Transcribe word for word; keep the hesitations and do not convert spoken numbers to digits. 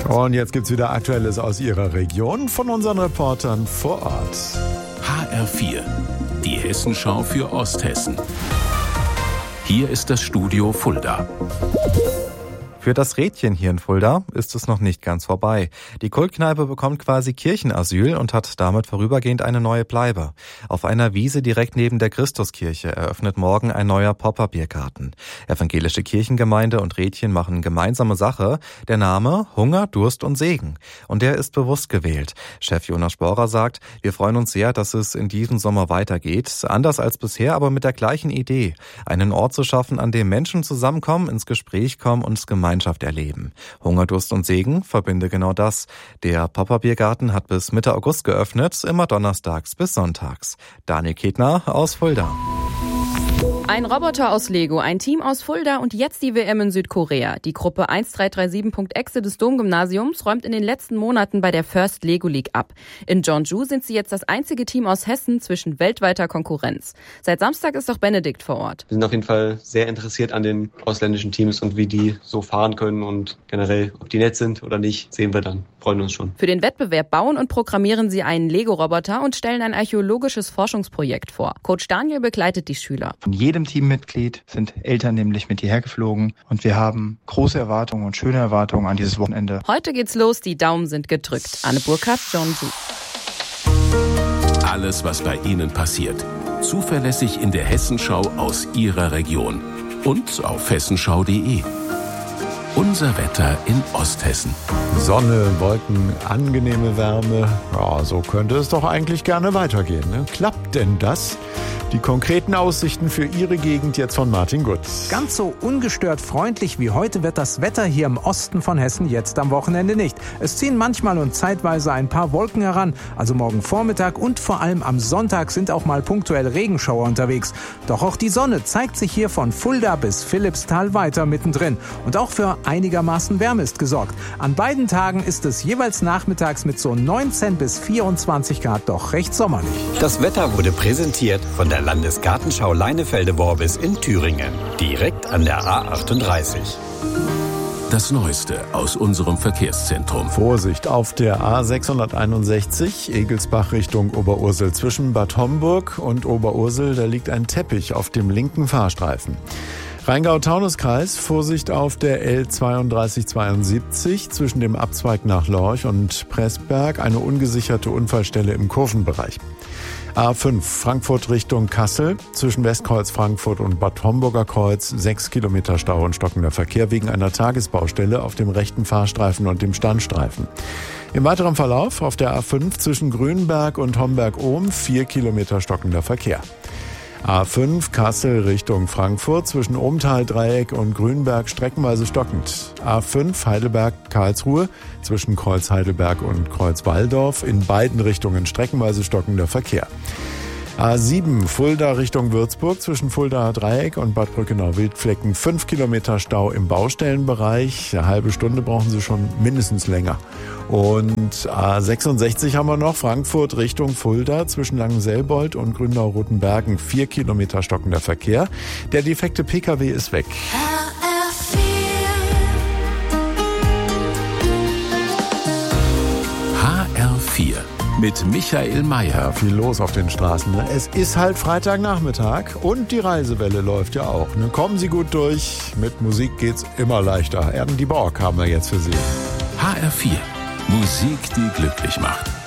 Und jetzt gibt's wieder Aktuelles aus Ihrer Region von unseren Reportern vor Ort. H R vier, die Hessenschau für Osthessen. Hier ist das Studio Fulda. Für das Rädchen hier in Fulda ist es noch nicht ganz vorbei. Die Kultkneipe bekommt quasi Kirchenasyl und hat damit vorübergehend eine neue Bleibe. Auf einer Wiese direkt neben der Christuskirche eröffnet morgen ein neuer Pop-up-Biergarten. Evangelische Kirchengemeinde und Rädchen machen gemeinsame Sache. Der Name Hunger, Durst und Segen. Und der ist bewusst gewählt. Chef Jonas Sporer sagt, wir freuen uns sehr, dass es in diesem Sommer weitergeht. Anders als bisher, aber mit der gleichen Idee. Einen Ort zu schaffen, an dem Menschen zusammenkommen, ins Gespräch kommen und es gemeinsam erleben. Hunger, Durst und Segen verbinde genau das. Der Pop-up-Biergarten hat bis Mitte August geöffnet, immer donnerstags bis sonntags. Daniel Ketner aus Fulda. Ein Roboter aus Lego, ein Team aus Fulda und jetzt die W M in Südkorea. Die Gruppe eins drei drei sieben Punkt E X E des Domgymnasiums räumt in den letzten Monaten bei der First Lego League ab. In Jeonju sind sie jetzt das einzige Team aus Hessen zwischen weltweiter Konkurrenz. Seit Samstag ist auch Benedikt vor Ort. Wir sind auf jeden Fall sehr interessiert an den ausländischen Teams und wie die so fahren können und generell, ob die nett sind oder nicht, sehen wir dann. Freuen uns schon. Für den Wettbewerb bauen und programmieren sie einen Lego-Roboter und stellen ein archäologisches Forschungsprojekt vor. Coach Daniel begleitet die Schüler. Von jedem Teammitglied sind Eltern nämlich mit hierher geflogen und wir haben große Erwartungen und schöne Erwartungen an dieses Wochenende. Heute geht's los, die Daumen sind gedrückt. Anne Burkhardt, Jeonju. Alles, was bei Ihnen passiert. Zuverlässig in der Hessenschau aus Ihrer Region. Und auf hessenschau punkt de. Unser Wetter in Osthessen. Sonne, Wolken, angenehme Wärme. Ja, so könnte es doch eigentlich gerne weitergehen. Ne? Klappt denn das? Die konkreten Aussichten für Ihre Gegend jetzt von Martin Gutz. Ganz so ungestört freundlich wie heute wird das Wetter hier im Osten von Hessen jetzt am Wochenende nicht. Es ziehen manchmal und zeitweise ein paar Wolken heran. Also morgen Vormittag und vor allem am Sonntag sind auch mal punktuell Regenschauer unterwegs. Doch auch die Sonne zeigt sich hier von Fulda bis Philippsthal weiter mittendrin. Und auch für einigermaßen Wärme ist gesorgt. An beiden Tagen ist es jeweils nachmittags mit so neunzehn bis vierundzwanzig Grad doch recht sommerlich. Das Wetter wurde präsentiert von der Landesgartenschau Leinefelde-Worbis in Thüringen, direkt an der A achtunddreißig. Das Neueste aus unserem Verkehrszentrum. Vorsicht auf der A sechshunderteinundsechzig, Egelsbach Richtung Oberursel. Zwischen Bad Homburg und Oberursel, da liegt ein Teppich auf dem linken Fahrstreifen. Rheingau-Taunus-Kreis, Vorsicht auf der L zweiunddreißig zweiundsiebzig zwischen dem Abzweig nach Lorch und Pressberg, eine ungesicherte Unfallstelle im Kurvenbereich. A fünf, Frankfurt Richtung Kassel, zwischen Westkreuz Frankfurt und Bad Homburger Kreuz, sechs Kilometer Stau und stockender Verkehr wegen einer Tagesbaustelle auf dem rechten Fahrstreifen und dem Standstreifen. Im weiteren Verlauf auf der A fünf zwischen Grünberg und Homberg-Ohm, vier Kilometer stockender Verkehr. A fünf Kassel Richtung Frankfurt zwischen Ohmtal-Dreieck und Grünberg streckenweise stockend. A fünf Heidelberg-Karlsruhe zwischen Kreuz Heidelberg und Kreuz Walldorf in beiden Richtungen streckenweise stockender Verkehr. A sieben Fulda Richtung Würzburg zwischen Fuldaer Dreieck und Bad Brückenau-Wildflecken fünf Kilometer Stau im Baustellenbereich. Eine halbe Stunde brauchen Sie schon mindestens länger. Und A sechsundsechzig haben wir noch, Frankfurt Richtung Fulda zwischen Langenselbold und Grünau-Rotenbergen vier Kilometer stockender Verkehr. Der defekte Pkw ist weg. H R vier mit Michael Mayer. Ja, viel los auf den Straßen. Ne? Es ist halt Freitagnachmittag und die Reisewelle läuft ja auch. Ne? Kommen Sie gut durch. Mit Musik geht's immer leichter. Erden die Borg haben wir jetzt für Sie. H R vier. Musik, die glücklich macht.